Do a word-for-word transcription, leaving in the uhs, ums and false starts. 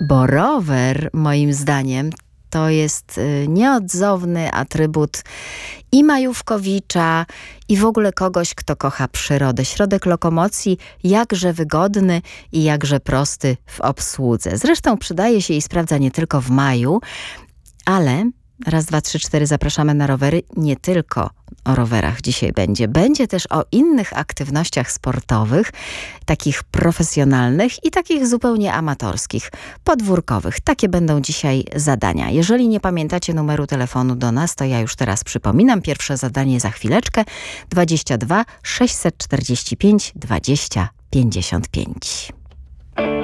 Bo rower, moim zdaniem, to jest nieodzowny atrybut i majówkowicza, i w ogóle kogoś, kto kocha przyrodę. Środek lokomocji jakże wygodny i jakże prosty w obsłudze. Zresztą przydaje się i sprawdza nie tylko w maju, ale raz, dwa, trzy, cztery zapraszamy na rowery. Nie tylko o rowerach dzisiaj będzie. Będzie też o innych aktywnościach sportowych, takich profesjonalnych i takich zupełnie amatorskich, podwórkowych. Takie będą dzisiaj zadania. Jeżeli nie pamiętacie numeru telefonu do nas, to ja już teraz przypominam. Pierwsze zadanie za chwileczkę. dwadzieścia dwa sześćset czterdzieści pięć dwadzieścia pięćdziesiąt pięć.